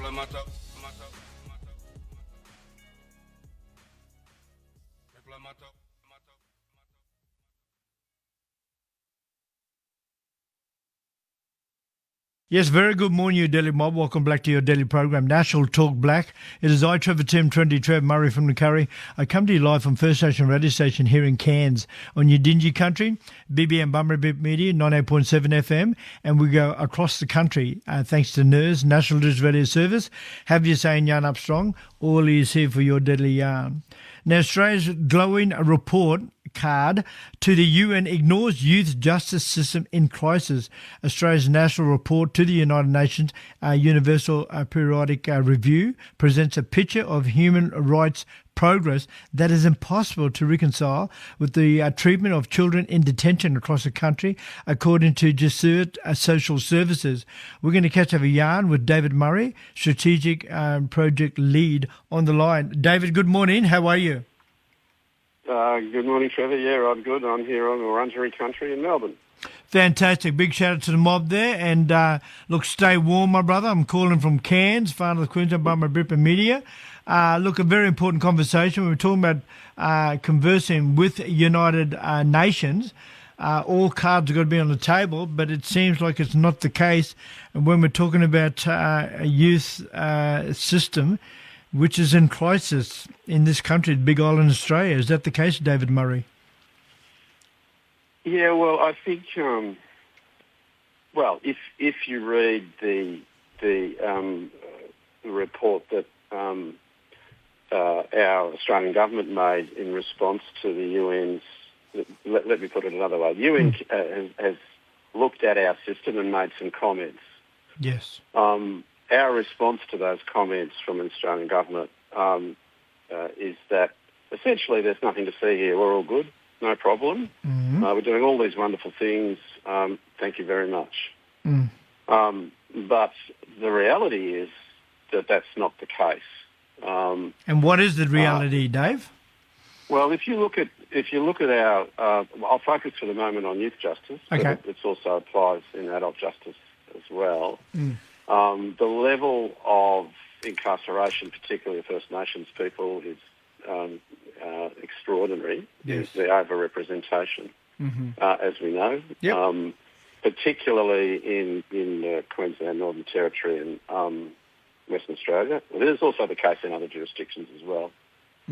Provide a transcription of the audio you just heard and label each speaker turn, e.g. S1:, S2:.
S1: Yes, very good morning, you Daily Mob. Welcome back to your daily program, National Talk Black. It is I, Trevor Tim, Trevor Murray from the Curry. I come to you live from First Nation Radio Station here in Cairns on Yidinji country, BBM Bummerabip Media, 98.7 FM, and we go across the country thanks to NIRS, National News Radio Service. Have you saying yarn up strong? All is here for your deadly yarn. Now, Australia's glowing report card to the UN ignores youth justice system in crisis. Australia's national report to the United Nations Universal Periodic Review presents a picture of human rights progress that is impossible to reconcile with the treatment of children in detention across the country, according to Gesert Social Services. We're going to catch up a yarn with David Murray, Strategic Project Lead, on the line. David, good morning. How are you?
S2: Good morning, Trevor. Yeah, I'm good. I'm here on Wurundjeri country in Melbourne.
S1: Fantastic. Big shout out to the mob there. And look, stay warm, my brother. I'm calling from Cairns, Far North Queensland, Bummerabip Media. Look, a very important conversation. We're talking about conversing with United Nations. All cards have got to be on the table, but it seems like it's not the case when we're talking about a youth system which is in crisis in this country, Big Island, Australia. Is that the case, David Murray?
S2: Yeah, well, I think, if you read the report that our Australian government made in response to the UN's, let me put it another way, the UN has looked at our system and made some comments.
S1: Yes.
S2: Our response to those comments from the Australian government is that essentially there's nothing to see here. We're all good, no problem.
S1: Mm-hmm.
S2: We're doing all these wonderful things. Thank you very much.
S1: Mm.
S2: But the reality is that that's not the case.
S1: And what is the reality, Dave?
S2: Well, if you look at our, I'll focus for the moment on youth justice.
S1: Okay.
S2: But it also applies in adult justice as well.
S1: Mm.
S2: The level of incarceration, particularly of First Nations people, is extraordinary.
S1: Yes.
S2: The over-representation, as we know,
S1: yep.
S2: Particularly in Queensland, Northern Territory and Western Australia. Well, it is also the case in other jurisdictions as well.